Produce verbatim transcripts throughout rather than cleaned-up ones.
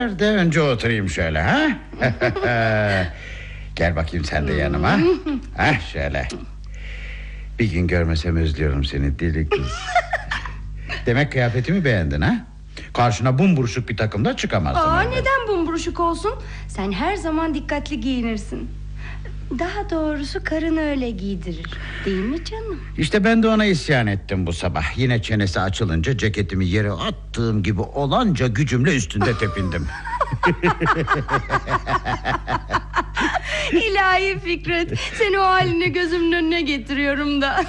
De önce oturayım şöyle ha. Gel bakayım sen de yanıma. Ha şöyle. Bir gün görmesem özlüyorum seni deli kız. Demek kıyafetimi beğendin ha? Karşına bumburuşuk bir takımda çıkamazsın. Aa, öyle. neden bumburuşuk olsun? Sen her zaman dikkatli giyinirsin. Daha doğrusu karın öyle giydirir. Değil mi canım? İşte ben de ona isyan ettim bu sabah. Yine çenesi açılınca ceketimi yere attığım gibi olanca gücümle üstünde tepindim. İlahi Fikret, seni o haline gözümün önüne getiriyorum da.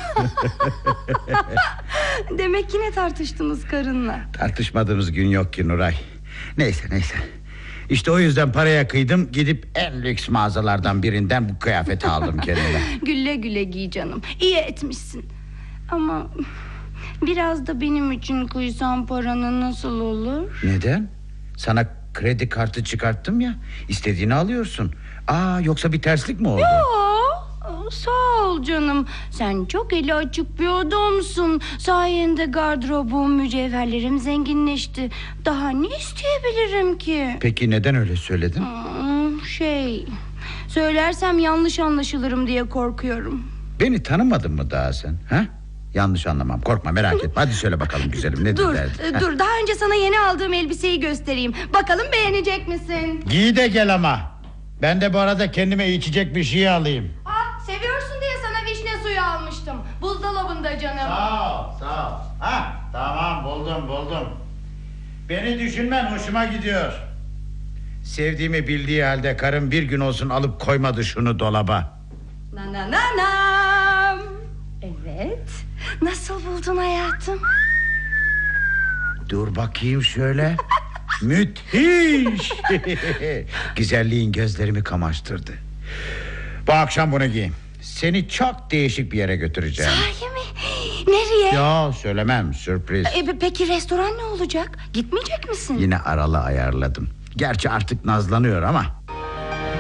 Demek yine tartıştınız karınla. Tartışmadığımız gün yok ki Nuray. Neyse neyse. İşte o yüzden paraya kıydım. Gidip en lüks mağazalardan birinden bu kıyafeti aldım kendime. Güle güle giy canım. İyi etmişsin. Ama biraz da benim için kıysan paranı nasıl olur? Neden? Sana kredi kartı çıkarttım ya. İstediğini alıyorsun. Aa, yoksa bir terslik mi oldu? Yok, sağ ol canım. Sen çok eli açık bir adamsın. Sayende gardırobum, mücevherlerim zenginleşti. Daha ne isteyebilirim ki? Peki neden öyle söyledin? Hmm, Şey, söylersem yanlış anlaşılırım diye korkuyorum. Beni tanımadın mı daha sen? Ha? Yanlış anlamam, korkma, merak etme. Hadi söyle bakalım güzelim, nedir Dur, derdin? e, dur daha önce sana yeni aldığım elbiseyi göstereyim. Bakalım beğenecek misin? Giy de gel ama. Ben de bu arada kendime içecek bir şey alayım. Aa, seviyorsun diye sana vişne suyu almıştım. Buzdolabında canım. Sağ ol, sağ ol. Ha, tamam, buldum buldum. Beni düşünmen hoşuma gidiyor. Sevdiğimi bildiği halde karım bir gün olsun alıp koymadı şunu dolaba. Na na na nam. Evet. Nasıl buldun hayatım? Dur bakayım şöyle. Müthiş. Güzelliğin gözlerimi kamaştırdı. Bu akşam bunu giyin. Seni çok değişik bir yere götüreceğim. Sahi mi? Nereye? Ya söylemem, sürpriz. E, peki restoran ne olacak? Gitmeyecek misin? Yine aralı ayarladım. Gerçi artık nazlanıyor ama